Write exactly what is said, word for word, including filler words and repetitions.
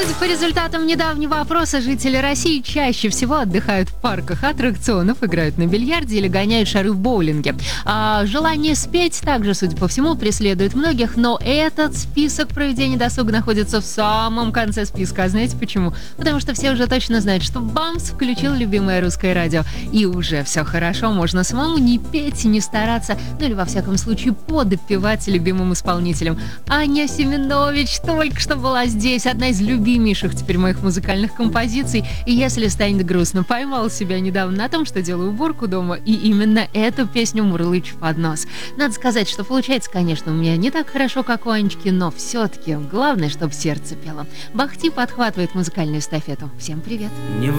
По результатам недавнего опроса жители России чаще всего отдыхают в парках аттракционов, играют на бильярде или гоняют шары в боулинге. А желание спеть также, судя по всему, преследует многих, но этот список проведения досуга находится в самом конце списка. А знаете почему? Потому что все уже точно знают, что Бамс включил любимое русское радио. И уже все хорошо, можно самому не петь, не стараться, ну или во всяком случае подопевать любимым исполнителям. Аня Семенович только что была здесь, одна из любимейших теперь моих музыкальных композиций. И если станет грустно, поймал себя недавно на том, что делаю уборку дома, и именно эту песню мурлычу под нос. Надо сказать, что получается, конечно, у меня не так хорошо, как у Анечки, но все-таки главное, чтобы сердце пело. Бахти подхватывает музыкальную эстафету. Всем привет! Не